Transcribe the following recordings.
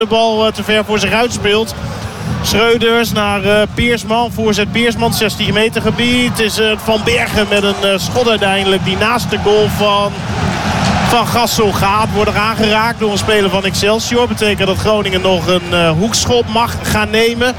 de bal te ver voor zich uitspeelt. Schreuders naar Peersman. Voorzet Peersman, 16 meter gebied. Is het Van Bergen met een schot uiteindelijk die naast de goal van Gassel gaat. Wordt er aangeraakt door een speler van Excelsior. Betekent dat Groningen nog een hoekschop mag gaan nemen.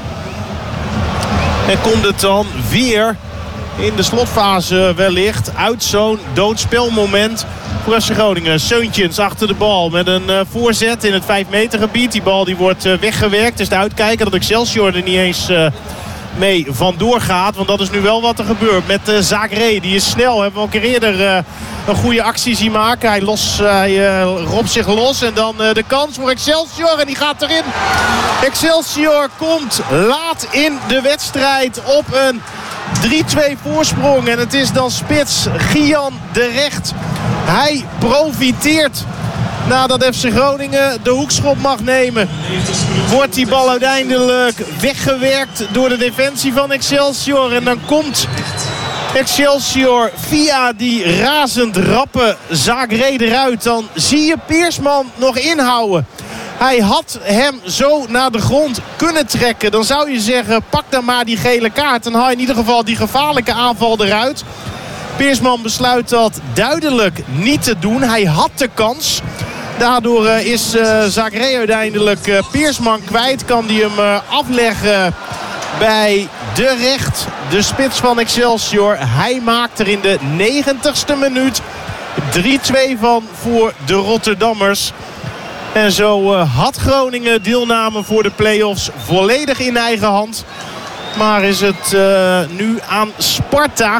En komt het dan weer in de slotfase wellicht uit zo'n doodspelmoment voor FC Groningen. Seuntjens achter de bal met een voorzet in het 5 meter gebied. Die bal die wordt weggewerkt. Het is te uitkijken dat Excelsior er niet eens mee vandoor gaat. Want dat is nu wel wat er gebeurt met Zagré. Die is snel. Hebben we al een keer eerder een goede actie zien maken. Hij ropt zich los. En dan de kans voor Excelsior. En die gaat erin. Excelsior komt laat in de wedstrijd op een 3-2 voorsprong. En het is dan spits Gian de Recht. Hij profiteert nadat FC Groningen de hoekschop mag nemen. Wordt die bal uiteindelijk weggewerkt door de defensie van Excelsior. En dan komt Excelsior via die razend rappe Zagré eruit. Dan zie je Peersman nog inhouden. Hij had hem zo naar de grond kunnen trekken. Dan zou je zeggen, pak dan maar die gele kaart. Dan haal je in ieder geval die gevaarlijke aanval eruit. Peersman besluit dat duidelijk niet te doen. Hij had de kans. Daardoor is Zagré uiteindelijk Peersman kwijt. Kan hij hem afleggen bij de Recht. De spits van Excelsior. Hij maakt er in de 90ste minuut 3-2 van voor de Rotterdammers. En zo had Groningen deelname voor de play-offs volledig in eigen hand. Maar is het nu aan Sparta.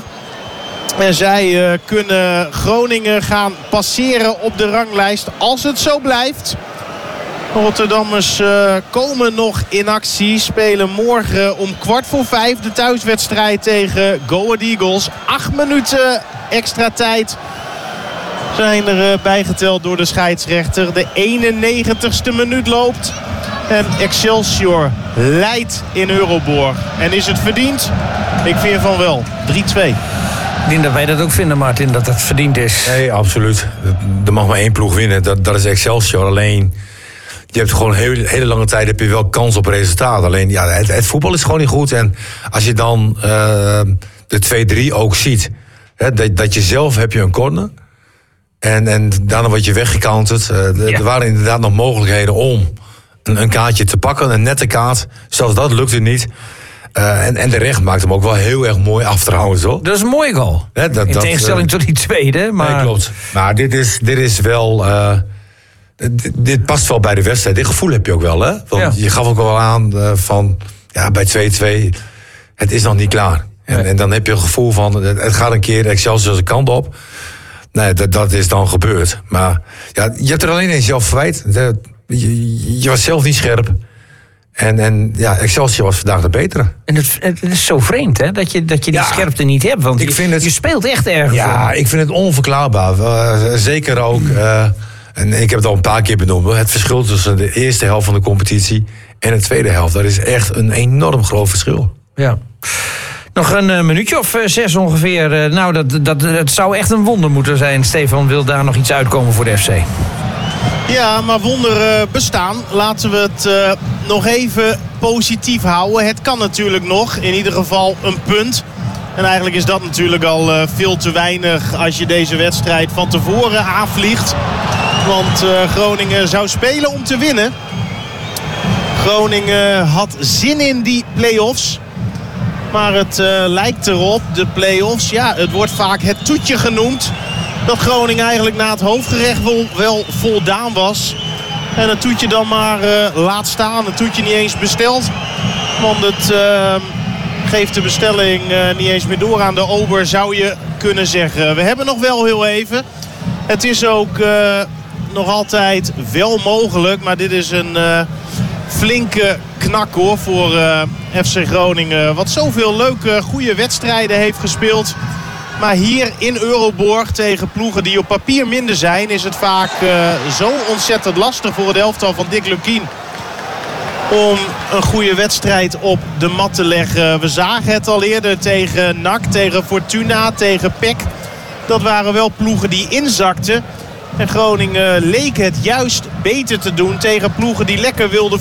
En zij kunnen Groningen gaan passeren op de ranglijst als het zo blijft. Rotterdammers komen nog in actie. Spelen morgen om 5:15 de thuiswedstrijd tegen Go Ahead Eagles. 8 minuten extra tijd zijn er bijgeteld door de scheidsrechter. De 91ste minuut loopt. En Excelsior leidt in Euroborg. En is het verdiend? Ik vind van wel. 3-2. Ik denk dat wij dat ook vinden, Martin, dat het verdiend is. Nee, absoluut. Er mag maar 1 ploeg winnen. Dat is Excelsior. Alleen, je hebt gewoon hele lange tijd heb je wel kans op resultaat. Alleen, ja, het voetbal is gewoon niet goed. En als je dan de 2-3 ook ziet, dat je zelf heb je een corner. En daarna word je weggecounterd. Er waren inderdaad nog mogelijkheden om een kaartje te pakken. Een nette kaart. Zelfs dat lukte niet. En de Recht maakt hem ook wel heel erg mooi af trouwens, hoor. Dat is een mooie goal. In tegenstelling tot die tweede. Maar... Nee, klopt. Maar dit is wel... dit past wel bij de wedstrijd. Dit gevoel heb je ook wel, hè? Want je gaf ook wel aan van... Ja, bij 2-2, het is nog niet klaar. En dan heb je een gevoel van... Het gaat een keer Excelsior zijn kant op. Nee, dat is dan gebeurd. Maar ja, je hebt er alleen eens zelf verwijt. Je was zelf niet scherp. En ja, Excelsior was vandaag de betere. En het is zo vreemd, hè? Dat je die scherpte niet hebt. Want je speelt echt erg. Ja, ik vind het onverklaarbaar. Zeker ook... en ik heb het al een paar keer benoemd. Het verschil tussen de eerste helft van de competitie en de tweede helft. Dat is echt een enorm groot verschil. Ja. Nog een minuutje of 6 ongeveer. Het zou echt een wonder moeten zijn. Stefan, wil daar nog iets uitkomen voor de FC? Ja, maar wonderen bestaan. Laten we het nog even positief houden. Het kan natuurlijk nog. In ieder geval een punt. En eigenlijk is dat natuurlijk al veel te weinig als je deze wedstrijd van tevoren aanvliegt. Want Groningen zou spelen om te winnen. Groningen had zin in die play-offs. Maar het lijkt erop, de play-offs, ja, het wordt vaak het toetje genoemd. Dat Groningen eigenlijk na het hoofdgerecht wel voldaan was. En het toetje dan maar laat staan. Het toetje niet eens besteld. Want het geeft de bestelling niet eens meer door aan de ober, zou je kunnen zeggen. We hebben nog wel heel even. Het is ook nog altijd wel mogelijk. Maar dit is een flinke knak hoor voor FC Groningen. Wat zoveel leuke, goede wedstrijden heeft gespeeld. Maar hier in Euroborg tegen ploegen die op papier minder zijn... is het vaak zo ontzettend lastig voor het elftal van Dick Lukien... om een goede wedstrijd op de mat te leggen. We zagen het al eerder tegen NAC, tegen Fortuna, tegen PEC. Dat waren wel ploegen die inzakten. En Groningen leek het juist beter te doen tegen ploegen die lekker wilden